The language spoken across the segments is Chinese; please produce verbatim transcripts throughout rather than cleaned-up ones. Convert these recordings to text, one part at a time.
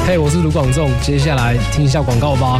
嘿，我是卢广仲，接下来听一下广告吧。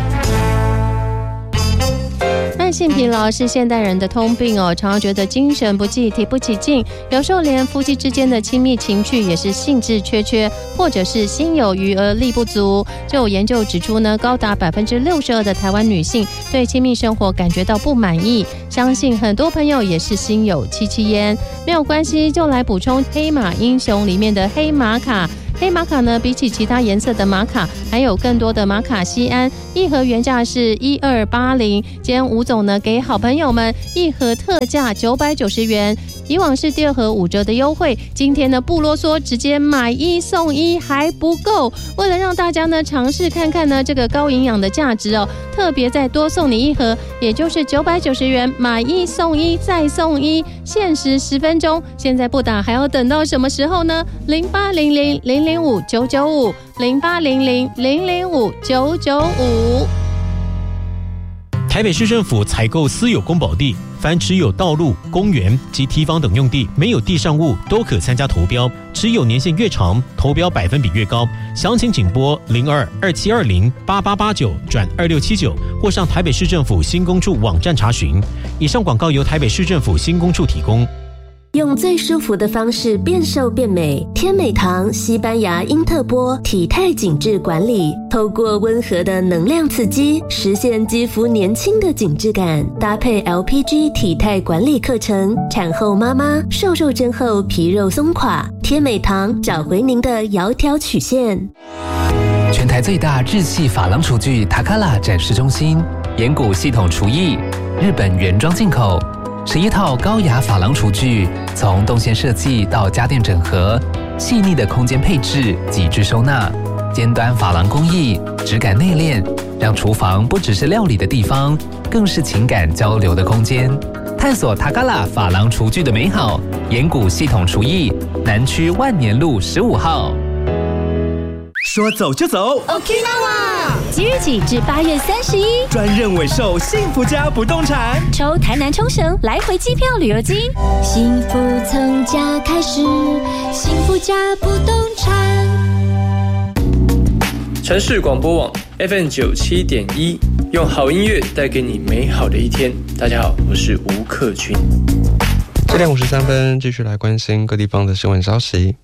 慢性疲劳是现代人的通病哦，常常觉得精神不济、提不起劲，有时候连夫妻之间的亲密情趣也是兴致缺缺，或者是心有余而力不足。就有研究指出呢，高达百分之六十二的台湾女性对亲密生活感觉到不满意，相信很多朋友也是心有戚戚焉。没有关系，就来补充黑马英雄里面的黑玛卡。黑玛卡呢，比起其他颜色的玛卡，还有更多的玛卡酰胺，一盒原价是一二八零，今天吴总呢给好朋友们一盒特价九百九十元，以往是第二盒五折的优惠，今天呢不啰嗦，直接买一送一还不够。为了让大家呢尝试看看呢这个高营养的价值哦，特别再多送你一盒，也就是九百九十元，买一送一再送一，限时十分钟，现在不打还要等到什么时候呢？零八零零零零五九九五零八零零零零五九九五。 台北市政府采购私有公保地，凡持有道路、公园及堤防等用地，没有地上物都可参加投标，持有年限越长，投标百分比越高。详情请拨零二二七二零八八八九转二六七九，或上台北市政府新工处网站查询。以上广告由台北市政府新工处提供。 用最舒服的方式变瘦变美，天美堂西班牙英特波体态紧致管理，透过温和的能量刺激，实现肌肤年轻的紧致感。搭配 L P G 体态管理课程，产后妈妈瘦肉针后皮肉松垮，天美堂找回您的窈窕曲线。 全台最大日系珐琅厨具塔卡拉展示中心，岩谷系统厨艺，日本原装进口。十一套高雅珐琅厨具，从动线设计到家电整合，细腻的空间配置，极致收纳，尖端珐琅工艺，质感内敛，让厨房不只是料理的地方，更是情感交流的空间。探索塔嘎拉珐琅厨具的美好，岩谷系统厨艺，南区万年路十五号。 说走就走 ，Okinawa！ 即日起至八月三十一， 专任委售幸福家不动产， 抽台南冲绳来回机票旅游金，幸福从家开始，幸福家不动产。 城市广播网 F M 九七点一，用好音乐带给你美好的一天。大家好，我是吴克群。 七点五十三分，继续来关心各地方的新闻消息。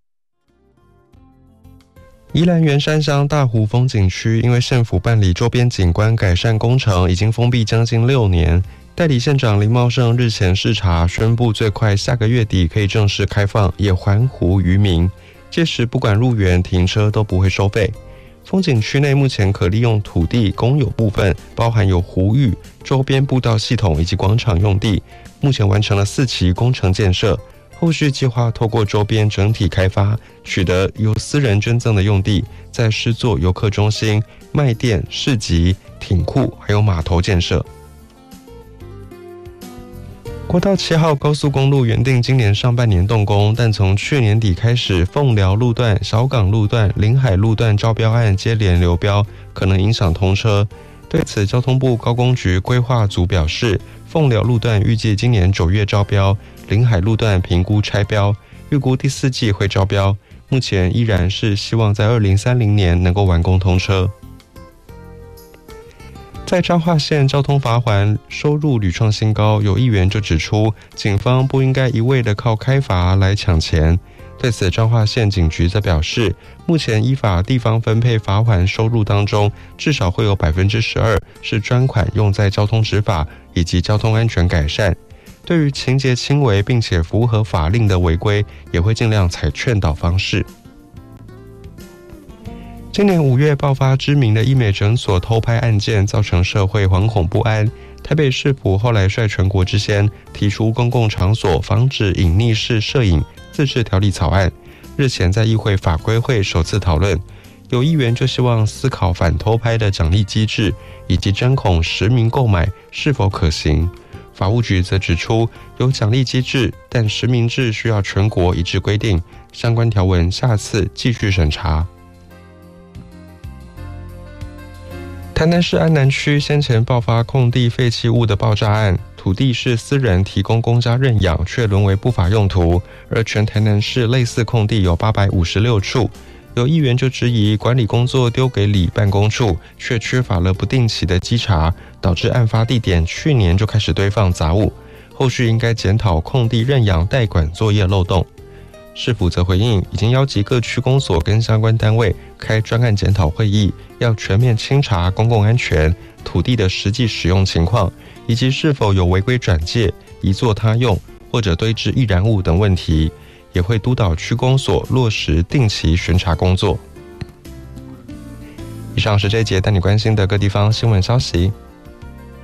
宜兰员山乡大湖风景区因为县府办理周边景观改善工程，已经封闭将近六年。代理县长林茂胜日前视察，宣布最快下个月底可以正式开放，也还湖渔民。届时不管入园、停车都不会收费。风景区内目前可利用土地公有部分，包含有湖域、周边步道系统以及广场用地，目前完成了四期工程建设。后续计划透过周边整体开发，取得由私人捐赠的用地，再施作游客中心、卖店、市集、艇库还有码头建设。国道七号高速公路原定今年上半年动工，但从去年底开始，凤寮路段、小港路段、临海路段招标案接连流标，可能影响通车。对此，交通部高工局规划组表示，凤寮路段预计今年九月招标，临海路段评估拆标，预估第四季会招标。目前依然是希望在二零三零年能够完工通车。在彰化县交通罚锾收入屡创新高，有议员就指出，警方不应该一味的靠开罚来抢钱。对此，彰化县警局则表示，目前依法地方分配罚锾收入当中，至少会有百分之十二是专款用在交通执法以及交通安全改善。对于情节轻微并且符合法令的违规，也会尽量采劝导方式。今年五月爆发知名的医美诊所偷拍案件，造成社会惶恐不安。台北市府后来率全国之先提出公共场所防止隐匿式摄影自治条例草案，日前在议会法规会首次讨论。有议员就希望思考反偷拍的奖励机制，以及针孔实名购买是否可行。法务局则指出，有奖励机制，但实名制需要全国一致规定，相关条文下次继续审查。台南市安南区先前爆发空地废弃物的爆炸案，土地是私人提供公家认养，却沦为不法用途，而全台南市类似空地有八百五十六处。 有议员就质疑管理工作丢给里办公处，却缺乏了不定期的稽查，导致案发地点去年就开始堆放杂物，后续应该检讨空地认养代管作业漏洞。市府则回应，已经邀集各区公所跟相关单位开专案检讨会议，要全面清查公共安全、土地的实际使用情况，以及是否有违规转介、移作他用或者堆置易燃物等问题，也会督导区公所落实定期巡查工作。以上是这一节带你关心的各地方新闻消息。